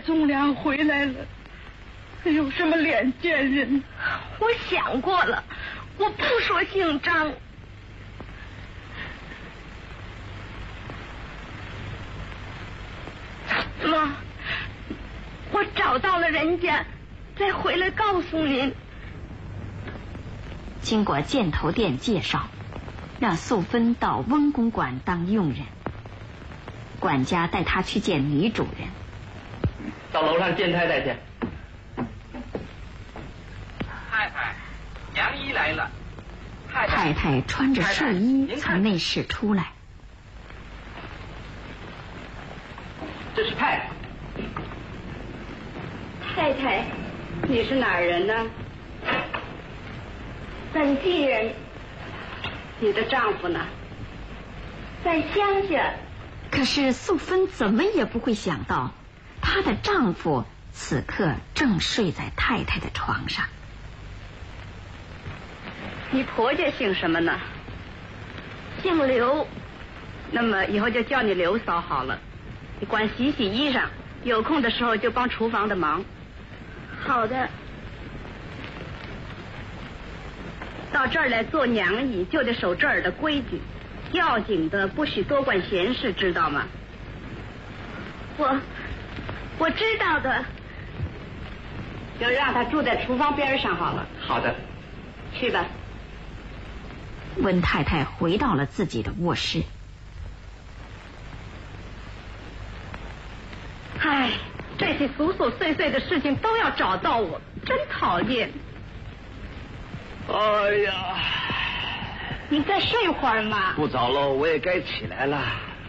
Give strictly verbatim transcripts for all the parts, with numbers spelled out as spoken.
忠良回来了，有什么脸见人？ 我想过了，我不说姓张。妈，我找到了人家，再回来告诉您。 经过箭头店介绍，让素芬到温公馆当佣人。管家带她去见女主人。 到楼上见太太去。 太太，娘姨来了。太太， 太太穿着睡衣从内室出来。 这是太太。 太太，你是哪儿人呢？本地人。你的丈夫呢？在乡下。 可是素芬怎么也不会想到，她的丈夫此刻正睡在太太的床上。 你婆家姓什么呢？姓刘。那么以后就叫你刘嫂好了。你管洗洗衣裳，有空的时候就帮厨房的忙。好的。到这儿来做娘姨，就得守这儿的规矩，要紧的不许多管闲事，知道吗？我我知道的。就让他住在厨房边上好了。 好的。 去吧。 温太太回到了自己的卧室。 唉，这些琐琐碎碎的事情都要找到我，真讨厌。 哎呀， 你再睡会儿嘛。 不早了，我也该起来了。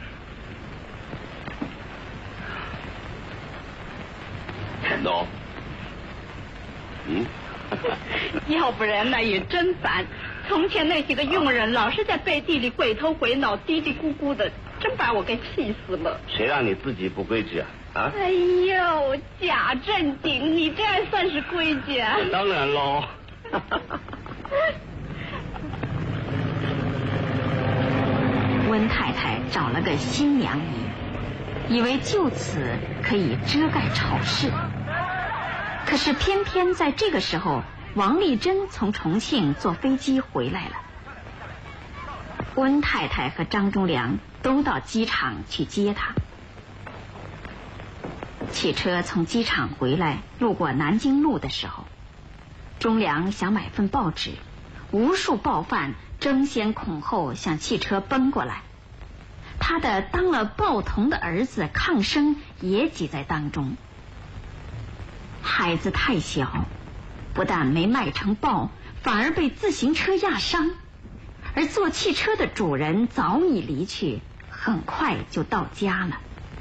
喏，嗯， 要不然那也真烦。从前那几个佣人老是在背地里鬼头鬼脑、嘀嘀咕咕的，真把我给气死了。 谁让你自己不规矩啊？啊！ 哎呦，假正经，你这样算是规矩啊？ 当然喽。 温太太找了个新娘姨，以为就此可以遮盖丑事。可是偏偏在这个时候，王丽珍从重庆坐飞机回来了。温太太和张忠良都到机场去接她。汽车从机场回来，路过南京路的时候，忠良想买份报纸，无数报贩争先恐后向汽车奔过来。他的当了报童的儿子抗生也挤在当中。孩子太小，不但没卖成报，反而被自行车压伤。而坐汽车的主人早已离去，很快就到家了。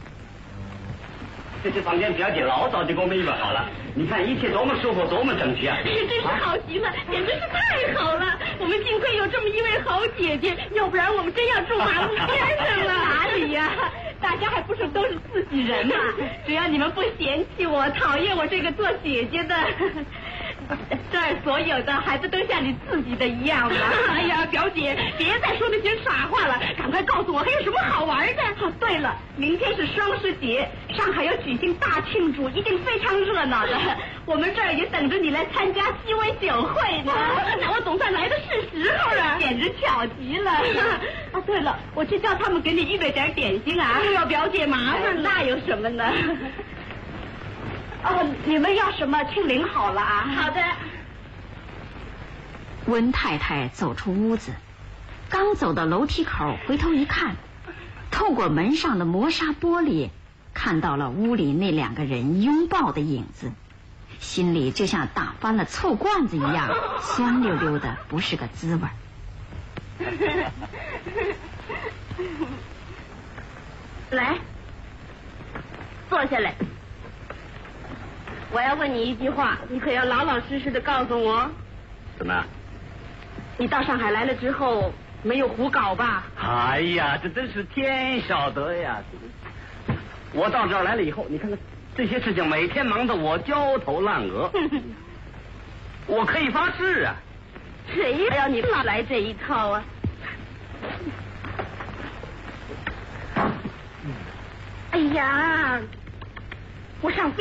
这些房间表姐老早就给我们预备好了，你看一切多么舒服，多么整齐啊！ 真是好极了，简直是太好了！我们幸亏有这么一位好姐姐，要不然我们真要住马路边上了。哪里呀？大家还不是都是自己人嘛？只要你们不嫌弃我、讨厌我这个做姐姐的，这儿所有的还不都像你自己的一样吗？哎呀，表姐，别再说那些傻话了，赶快告诉我还有什么好玩的。哦，对了，明天是双十节，上海要举行大庆祝，一定非常热闹的。我们这儿也等着你来参加鸡尾酒会呢。那我总算来的是时候啊，简直巧极了。啊，对了，我去叫他们给你预备点点心啊。哎呦，表姐麻烦了。那有什么呢？哦，你们要什么去领好了啊？好的。 温太太走出屋子，刚走到楼梯口，回头一看，透过门上的磨砂玻璃，看到了屋里那两个人拥抱的影子，心里就像打翻了醋罐子一样，酸溜溜的，不是个滋味。 来，坐下来。我要问你一句话，你可要老老实实的告诉我。 怎么？ 你到上海来了之后，没有胡搞吧？ 哎呀，这真是天晓得呀！我到这儿来了以后，你看看这些事情，每天忙得我焦头烂额。我可以发誓啊！ 谁要你老来这一套啊？哎呀，我上飞